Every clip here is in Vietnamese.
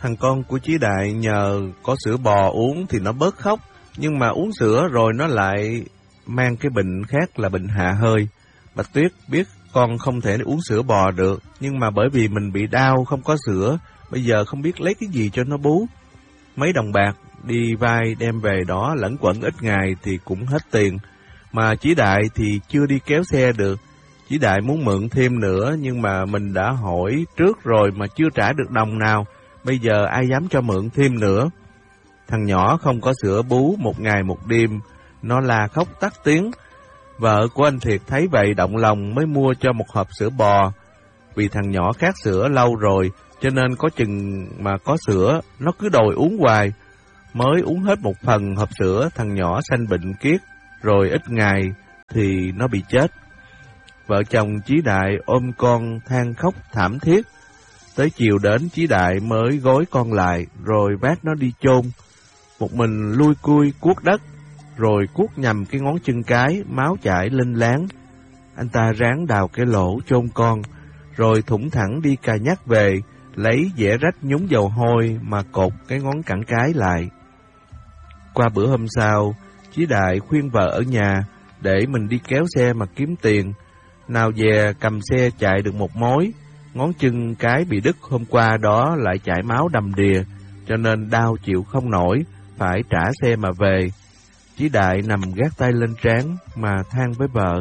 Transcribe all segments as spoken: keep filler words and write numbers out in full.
Thằng con của Chí Đại nhờ có sữa bò uống thì nó bớt khóc, nhưng mà uống sữa rồi nó lại mang cái bệnh khác là bệnh hạ hơi. Bạch Tuyết biết con không thể uống sữa bò được, nhưng mà bởi vì mình bị đau không có sữa, bây giờ không biết lấy cái gì cho nó bú. Mấy đồng bạc đi vai đem về đó lẫn quẩn ít ngày thì cũng hết tiền, mà Chí Đại thì chưa đi kéo xe được. Chí Đại muốn mượn thêm nữa, nhưng mà mình đã hỏi trước rồi mà chưa trả được đồng nào, bây giờ ai dám cho mượn thêm nữa. Thằng nhỏ không có sữa bú một ngày một đêm, nó la khóc tắt tiếng. Vợ của anh Thiệt thấy vậy động lòng mới mua cho một hộp sữa bò. Vì thằng nhỏ khát sữa lâu rồi, cho nên có chừng mà có sữa, nó cứ đòi uống hoài. Mới uống hết một phần hộp sữa, thằng nhỏ sanh bệnh kiết, rồi ít ngày thì nó bị chết. Vợ chồng Chí Đại ôm con than khóc thảm thiết. Tới chiều đến, Chí Đại mới gối con lại, rồi vác nó đi chôn. Một mình lui cui cuốc đất, rồi cuốc nhầm cái ngón chân cái, máu chảy linh láng. Anh ta ráng đào cái lỗ chôn con, rồi thủng thẳng đi cà nhắc về, lấy dẻ rách nhúng dầu hôi mà cột cái ngón cẳng cái lại. Qua bữa hôm sau, Chí Đại khuyên vợ ở nhà, để mình đi kéo xe mà kiếm tiền. Nào về cầm xe chạy được một mối, ngón chân cái bị đứt hôm qua đó lại chảy máu đầm đìa, cho nên đau chịu không nổi, phải trả xe mà về. Chí Đại nằm gác tay lên trán mà than với vợ.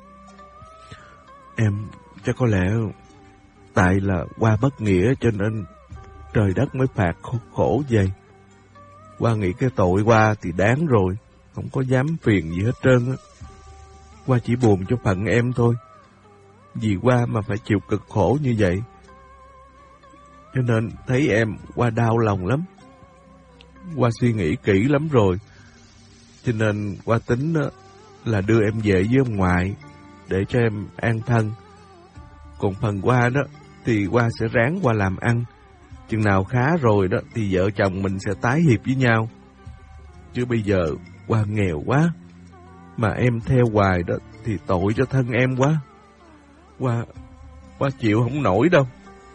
Em chắc có lẽ tại là qua bất nghĩa cho nên trời đất mới phạt khổ, khổ vậy. Qua nghĩ cái tội qua thì đáng rồi, không có dám phiền gì hết trơn á. Qua chỉ buồn cho phận em thôi, vì qua mà phải chịu cực khổ như vậy. Cho nên thấy em qua đau lòng lắm. Qua suy nghĩ kỹ lắm rồi, cho nên qua tính là đưa em về với ông ngoại để cho em an thân. Còn phần qua đó thì qua sẽ ráng qua làm ăn. Chừng nào khá rồi đó thì vợ chồng mình sẽ tái hiệp với nhau. Chứ bây giờ qua nghèo quá, mà em theo hoài đó thì tội cho thân em quá. Qua, qua chịu không nổi đâu.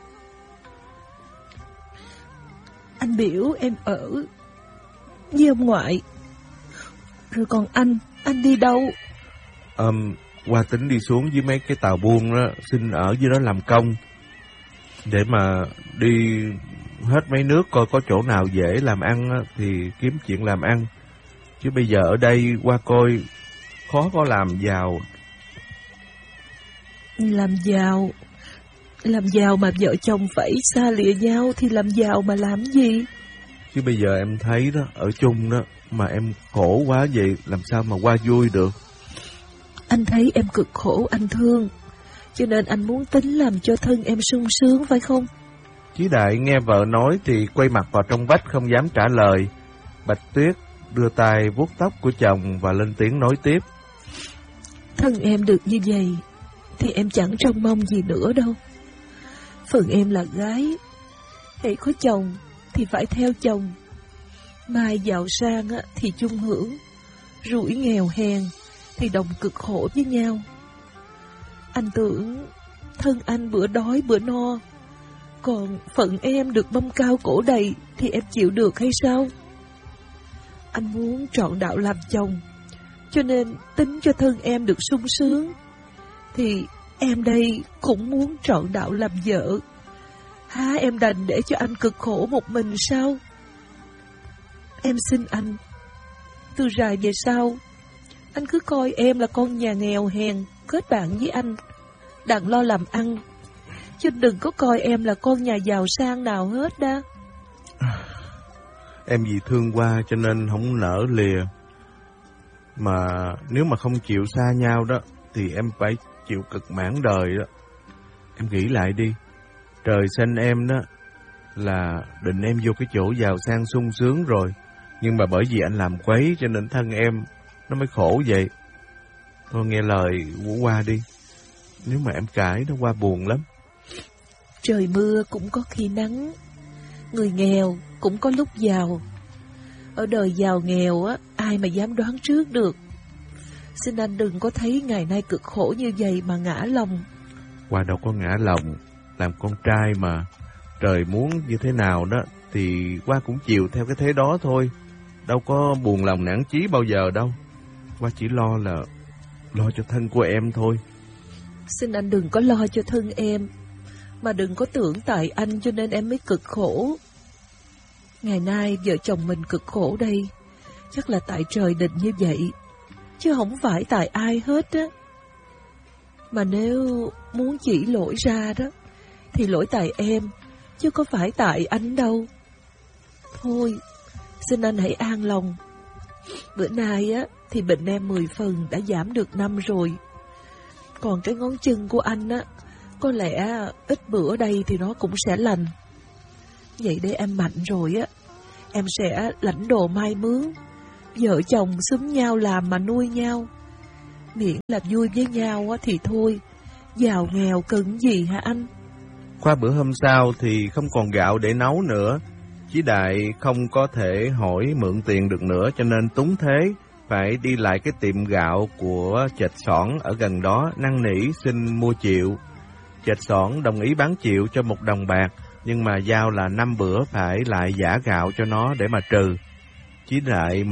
Anh biểu em ở với ông ngoại. Rồi còn anh, anh đi đâu? Um, qua tính đi xuống với mấy cái tàu buôn đó, xin ở dưới đó làm công, để mà đi hết mấy nước coi có chỗ nào dễ làm ăn đó, thì kiếm chuyện làm ăn. Chứ bây giờ ở đây qua coi khó có làm giàu. Làm giàu? Làm giàu mà vợ chồng phải xa lìa nhau thì làm giàu mà làm gì? Chứ bây giờ em thấy đó, ở chung đó mà em khổ quá vậy, làm sao mà qua vui được. Anh thấy em cực khổ, anh thương, cho nên anh muốn tính làm cho thân em sung sướng, phải không? Chí Đại nghe vợ nói thì quay mặt vào trong vách không dám trả lời. Bạch Tuyết đưa tay vuốt tóc của chồng và lên tiếng nói tiếp. Thân em được như vậy thì em chẳng trông mong gì nữa đâu. Phần em là gái, hễ có chồng thì phải theo chồng. Mai giàu sang thì chung hưởng, rủi nghèo hèn thì đồng cực khổ với nhau. Anh tưởng thân anh bữa đói bữa no, còn phận em được mâm cao cổ đầy thì em chịu được hay sao? Anh muốn trọn đạo làm chồng, cho nên tính cho thân em được sung sướng. Thì em đây cũng muốn trọn đạo làm vợ. Há em đành để cho anh cực khổ một mình sao? Em xin anh, từ rày về sau, anh cứ coi em là con nhà nghèo hèn, kết bạn với anh, đặng lo làm ăn, chứ đừng có coi em là con nhà giàu sang nào hết đó. Em vì thương qua cho nên không nỡ lìa. Mà nếu mà không chịu xa nhau đó thì em phải chịu cực mãn đời đó. Em nghĩ lại đi, trời xanh em đó là định em vô cái chỗ giàu sang sung sướng rồi, nhưng mà bởi vì anh làm quấy cho nên thân em nó mới khổ vậy. Thôi nghe lời của qua đi, nếu mà em cãi nó qua buồn lắm. Trời mưa cũng có khi nắng, người nghèo cũng có lúc giàu. Ở đời giàu nghèo á, ai mà dám đoán trước được. Xin anh đừng có thấy ngày nay cực khổ như vậy mà ngã lòng. Qua đâu có ngã lòng, làm con trai mà, trời muốn như thế nào đó thì qua cũng chiều theo cái thế đó thôi. Đâu có buồn lòng nản chí bao giờ đâu. Qua chỉ lo là lo cho thân của em thôi. Xin anh đừng có lo cho thân em, mà đừng có tưởng tại anh cho nên em mới cực khổ. Ngày nay vợ chồng mình cực khổ đây, chắc là tại trời định như vậy, chứ không phải tại ai hết á. Mà nếu muốn chỉ lỗi ra đó, thì lỗi tại em, chứ có phải tại anh đâu. Thôi, xin anh hãy an lòng. Bữa nay á, thì bệnh em mười phần đã giảm được năm rồi. Còn cái ngón chân của anh á, có lẽ ít bữa đây thì nó cũng sẽ lành. Vậy để em mạnh rồi á, em sẽ lãnh đồ mai mướn. Vợ chồng xúm nhau làm mà nuôi nhau. Miễn là vui với nhau á thì thôi, giàu nghèo cần gì hả anh? Qua bữa hôm sau thì không còn gạo để nấu nữa. Chí Đại không có thể hỏi mượn tiền được nữa, cho nên túng thế phải đi lại cái tiệm gạo của Chệt Xỏn ở gần đó năn nỉ xin mua chịu. Chệt Xỏn đồng ý bán chịu cho một đồng bạc, nhưng mà giao là năm bữa phải lại giả gạo cho nó để mà trừ. Chí Đại